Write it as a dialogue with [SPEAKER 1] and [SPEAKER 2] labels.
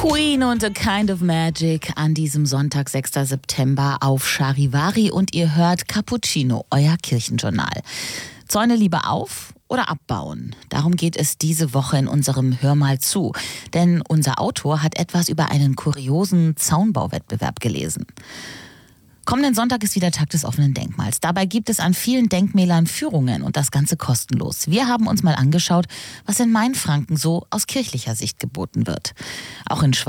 [SPEAKER 1] Queen und A Kind of Magic an diesem Sonntag, 6. September auf Charivari und ihr hört Cappuccino, euer Kirchenjournal. Zäune lieber auf oder abbauen? Darum geht es diese Woche in unserem Hör mal zu. Denn unser Autor hat etwas über einen kuriosen Zaunbauwettbewerb gelesen. Kommenden Sonntag ist wieder Tag des offenen Denkmals. Dabei gibt es an vielen Denkmälern Führungen und das Ganze kostenlos. Wir haben uns mal angeschaut, was in Mainfranken so aus kirchlicher Sicht geboten wird. Auch in